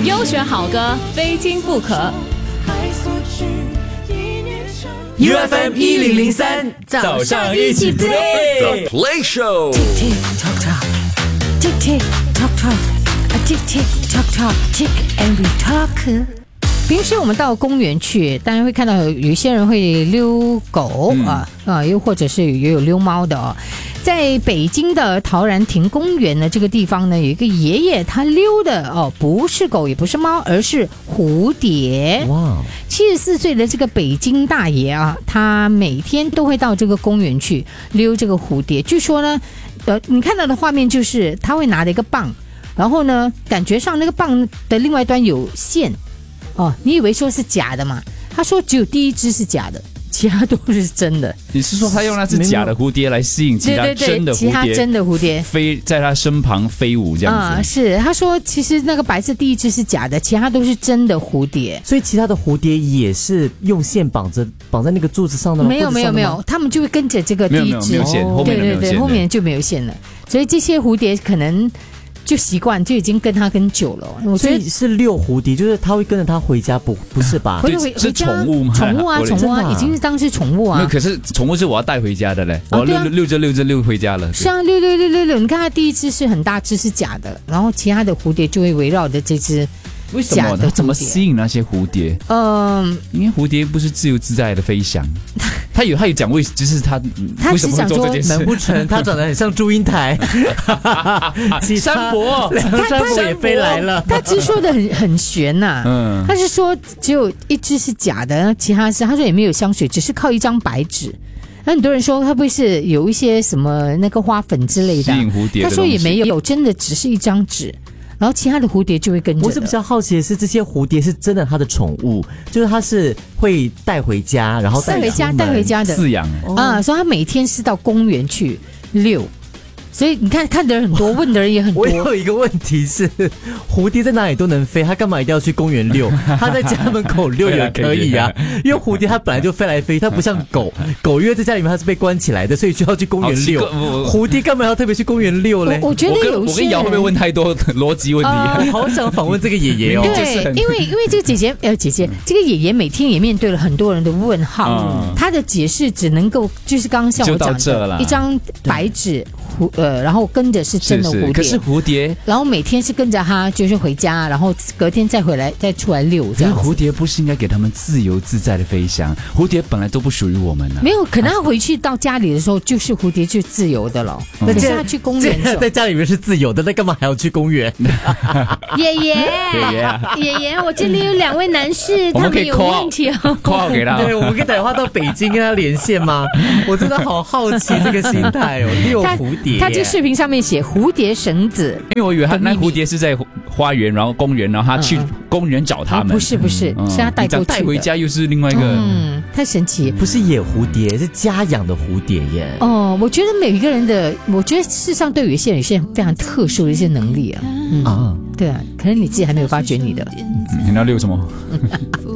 优选好歌，非听不可。 UFM 1003 早上一起 play The Play Show Tick tock tock, tick tick tock tock, tick tick tock tock, tick and we talk。平时我们到公园去，当然会看到有一些人会遛狗又或者是也有遛猫的哦。在北京的陶然亭公园呢，这个地方呢，有一个爷爷，他溜的不是狗也不是猫，而是蝴蝶。哇！74岁的这个北京大爷啊，他每天都会到这个公园去溜这个蝴蝶。据说呢，你看到的画面就是他会拿着一个棒，然后呢，感觉上那个棒的另外一端有线。你以为说是假的嘛？他说只有第一只是假的，其他都是真的。 你是说他用那只假的蝴蝶来吸引其他真的蝴蝶？ 其他真的蝴蝶飞在他身旁飞舞这样子是，他说其实那个白色第一只是假的，其他都是真的蝴蝶。 所以其他的蝴蝶也是用线绑在那个柱子上的吗？ 没有，他们就会跟着这个第一只， 没有线，后面没有线， 对，后面就没有线了。所以这些蝴蝶可能就习惯，就已经跟他跟久了。我觉得所以是遛蝴蝶，就是他会跟着他回家，不是吧？ 是宠物吗？ 宠物啊，已经是当是宠物啊。 没有，可是宠物是我要带回家的嘞，我要遛着遛回家了。 是啊，遛。你看它第一只是很大只是假的，然后其他的蝴蝶就会围绕着这只。 为什么它怎么吸引那些蝴蝶？因为蝴蝶不是自由自在的飞翔。他有讲就是他为什么会做这件事？ 难不成他长得很像祝英台？ 山伯， 山伯也飞来了。 他只说的很玄呐，他是说只有一只是假的，其他是他说也没有香水，只是靠一张白纸。那很多人说会不会是有一些什么那个花粉之类的？ 吸引蝴蝶的东西？ 他说也没有，真的只是一张纸。然后其他的蝴蝶就会跟着。 我是比较好奇的是，这些蝴蝶是真的他的宠物，就是他是会带回家，然后带回家的饲养所以他每天是到公园去遛。所以你看的人很多，问的人也很多。 我有一个问题是，蝴蝶在哪里都能飞，它干嘛一定要去公园遛？它在家门口遛也可以啊，因为蝴蝶它本来就飞来飞，它不像狗，因为在家里面它是被关起来的，所以需要去公园遛。蝴蝶干嘛要特别去公园遛嘞？ 我觉得有些我跟瑶会不会问太多逻辑问题？ 我好想访问这个爷爷哦。 对，因为这个姐姐，这个爷爷每天也面对了很多人的问号，他的解释只能够就是刚刚像我讲的，一张白纸。然后跟着是真的蝴蝶， 可是蝴蝶， 然后每天是跟着他，就是回家，然后隔天再回来，再出来遛这样子。 蝴蝶不是应该给他们自由自在的飞翔？蝴蝶本来都不属于我们啊。 没有，可能他回去到家里的时候，就是蝴蝶就自由的了。可是他去公园的时候， 在家里面是自由的，那干嘛还要去公园？ 爷爷，我这里有2位男士，他们有问题哦。 call 给他， 对，我们可以打电话到北京跟他连线吗？我真的好好奇这个心态哦，遛蝴蝶。 他这视频上面写蝴蝶绳子， 因为我以为他那蝴蝶是在花园，然后公园，然后他去公园找他们。 不是，是他带过去的。 带回家又是另外一个， 太神奇。 不是野蝴蝶，是家养的蝴蝶耶。 我觉得每一个人的，我觉得世上都有一些非常特殊的一些能力啊。对啊，可能你自己还没有发觉你的。 你要遛什么？